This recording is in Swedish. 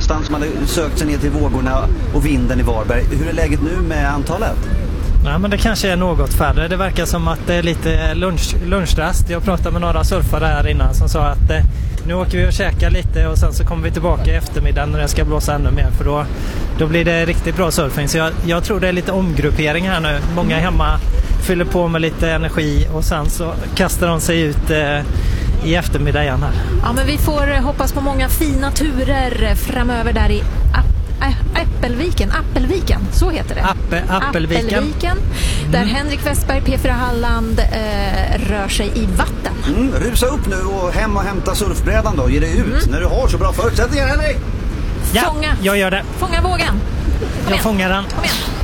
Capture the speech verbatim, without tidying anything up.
nästan som hade sökt sig ner till vågorna och vinden i Varberg. Hur är läget nu med antalet? Ja, men det kanske är något färre. Det verkar som att det är lite lunch, lunchrast. Jag pratade med några surfare här innan som sa att eh, nu åker vi och käkar lite och sen så kommer vi tillbaka i eftermiddag när det ska blåsa ännu mer, för då, då blir det riktigt bra surfing. Så jag, jag tror det är lite omgruppering här nu. Många hemma fyller på med lite energi och sen så kastar de sig ut eh, i eftermiddag igen här. Ja, men vi får hoppas på många fina turer framöver där i Äppelviken, Appelviken, så heter det. Appe, Appelviken. Appelviken, där mm. Henrik Westberg, P fyra Halland, eh, rör sig i vatten. Mm, rusa upp nu och hem och hämta surfbrädan då. Ge dig ut mm. när du har så bra förutsättningar, Henrik. Ja, Fånga. jag gör det. Fånga vågen. Kom jag igen. fångar den. Kom igen.